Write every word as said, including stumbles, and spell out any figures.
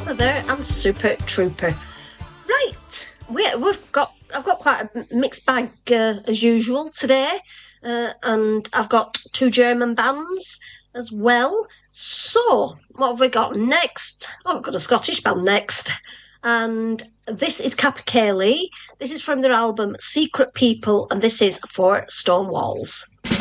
There and Super Trooper. Right, we, we've got. I've got quite a mixed bag uh, as usual today, uh, and I've got two German bands as well. So, what have we got next? Oh, we've got a Scottish band next, and this is Capercaillie. This is from their album Secret People, and this is For Stone Walls.